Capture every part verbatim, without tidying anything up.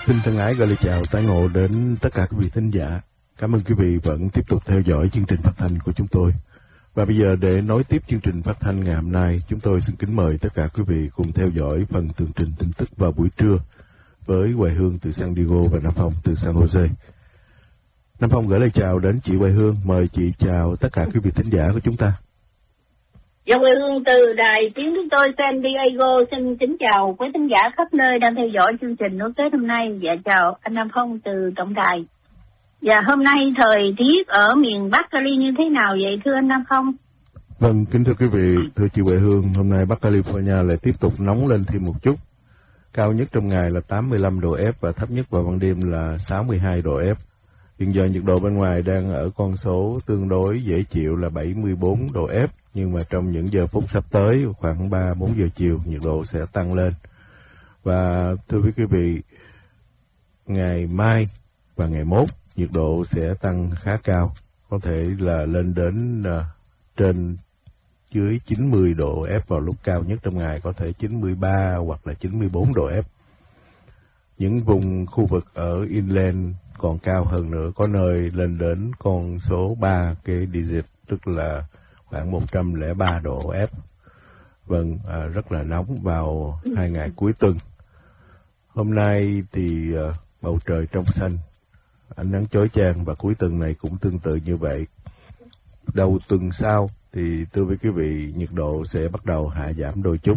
Xin thân ái gửi lời chào tái ngộ đến tất cả quý vị thính giả. Cảm ơn quý vị vẫn tiếp tục theo dõi chương trình phát thanh của chúng tôi. Và bây giờ để nối tiếp chương trình phát thanh ngày hôm nay, chúng tôi xin kính mời tất cả quý vị cùng theo dõi phần tường trình tin tức vào buổi trưa với Hoài Hương từ San Diego và Nam Phong từ San Jose. Nam Phong gửi lời chào đến chị Hoài Hương, mời chị chào tất cả quý vị thính giả của chúng ta. Dạ, Hoài Hương từ đài tiếng chúng tôi San Diego xin kính chào quý thính giả khắp nơi đang theo dõi chương trình nối kết hôm nay. Dạ chào anh Nam Phong từ tổng đài. Dạ hôm nay thời tiết ở miền Bắc Cali như thế nào vậy thưa anh Nam Phong? Vâng, kính thưa quý vị, thưa chị Hoài Hương, hôm nay Bắc California lại tiếp tục nóng lên thêm một chút. Cao nhất trong ngày là tám mươi lăm độ F và thấp nhất vào ban đêm là sáu mươi hai độ F. Hiện giờ nhiệt độ bên ngoài đang ở con số tương đối dễ chịu là bảy mươi bốn độ F, nhưng mà trong những giờ phút sắp tới, khoảng ba bốn giờ chiều, nhiệt độ sẽ tăng lên. Và thưa quý vị, ngày mai và ngày mốt, nhiệt độ sẽ tăng khá cao, có thể là lên đến uh, trên dưới chín mươi độ F vào lúc cao nhất trong ngày, có thể chín mươi ba hoặc là chín mươi bốn độ F. Những vùng khu vực ở inland còn cao hơn nữa, có nơi lên đến con số ba cái digit, tức là khoảng một trăm lẻ ba độ F. Vâng, à, rất là nóng vào hai ngày cuối tuần. Hôm nay thì à, bầu trời trong xanh, ánh nắng chói chang và cuối tuần này cũng tương tự như vậy. Đầu tuần sau thì thưa với quý vị, nhiệt độ sẽ bắt đầu hạ giảm đôi chút.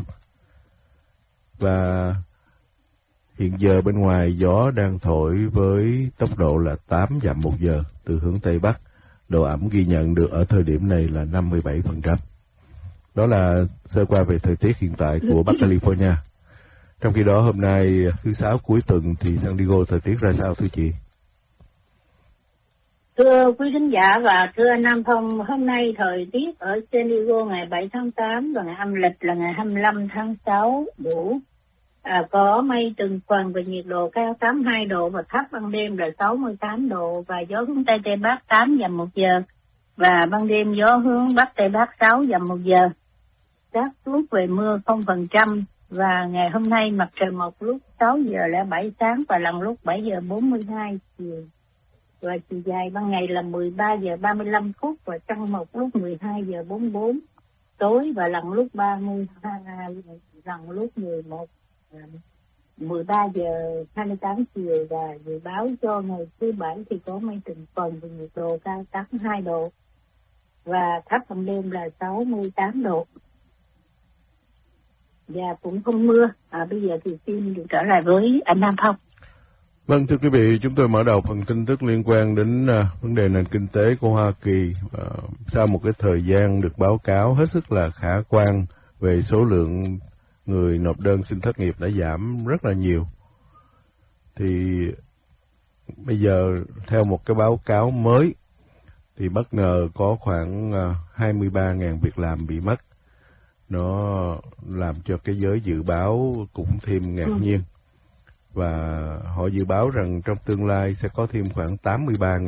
Và hiện giờ bên ngoài gió đang thổi với tốc độ là tám dặm một giờ từ hướng Tây Bắc. Độ ẩm ghi nhận được ở thời điểm này là năm mươi bảy phần trăm. Đó là sơ qua về thời tiết hiện tại của Bắc California. Trong khi đó hôm nay thứ sáu cuối tuần thì San Diego thời tiết ra sao thưa chị? Thưa quý khán giả và thưa anh Nam Phong, hôm nay thời tiết ở San Diego ngày bảy tháng tám và ngày âm lịch là ngày hai mươi lăm tháng sáu đủ. À, có mây từng phần và nhiệt độ cao tám mươi hai độ và thấp ban đêm là sáu mươi tám độ và gió hướng Tây Tây Bắc tám dặm một giờ và ban đêm gió hướng Bắc Tây Bắc sáu dặm một giờ. Xác suất về mưa không phần trăm và ngày hôm nay mặt trời mọc lúc sáu giờ lẻ bảy sáng và lặn lúc bảy giờ bốn mươi hai chiều. Và chiều dài ban ngày là mười ba giờ ba mươi lăm phút và trăng mọc lúc mười hai giờ bốn mươi bốn tối và lặn lúc ba mươi hai lặn lúc mười một mười ba giờ hai mươi tám chiều. Và dự báo cho ngày thứ bảy thì có mây từng phần và nhiệt độ cao tám mươi hai độ và thấp ban đêm là sáu mươi tám độ và cũng không mưa. À, bây giờ thì xin được trở lại với anh Nam Phong. Vâng, thưa quý vị, chúng tôi mở đầu phần tin tức liên quan đến uh, vấn đề nền kinh tế của Hoa Kỳ. Uh, sau một cái thời gian được báo cáo hết sức là khả quan về số lượng người nộp đơn xin thất nghiệp đã giảm rất là nhiều, thì bây giờ theo một cái báo cáo mới thì bất ngờ có khoảng uh, hai mươi ba nghìn việc làm bị mất. Nó làm cho cái giới dự báo cũng thêm ngạc nhiên. Và họ dự báo rằng trong tương lai sẽ có thêm khoảng tám mươi ba